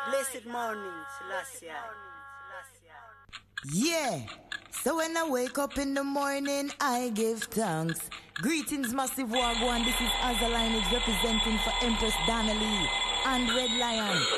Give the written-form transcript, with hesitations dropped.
Blessed morning, Selassie. Yeah. So when I wake up in the morning, I give thanks. Greetings, Massive Wagwan. This is Azza Lineage representing for Empress Donnelly and Red Lion.